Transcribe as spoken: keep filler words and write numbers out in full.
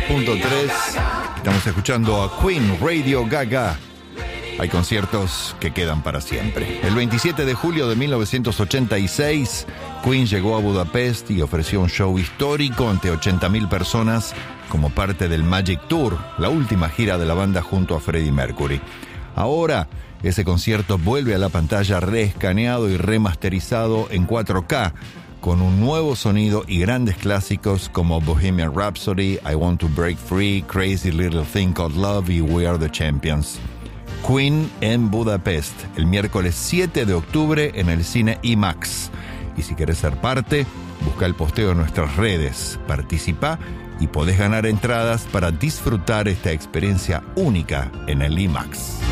punto tres. Estamos escuchando a Queen, Radio Gaga. Hay conciertos que quedan para siempre. El veintisiete de julio de mil novecientos ochenta y seis, Queen llegó a Budapest y ofreció un show histórico ante ochenta mil personas como parte del Magic Tour, la última gira de la banda junto a Freddie Mercury. Ahora, ese concierto vuelve a la pantalla reescaneado y remasterizado en cuatro K, con un nuevo sonido y grandes clásicos como Bohemian Rhapsody, I Want to Break Free, Crazy Little Thing Called Love y We Are the Champions. Queen en Budapest, el miércoles siete de octubre en el cine IMAX. Y si querés ser parte, busca el posteo en nuestras redes, participa y podés ganar entradas para disfrutar esta experiencia única en el IMAX.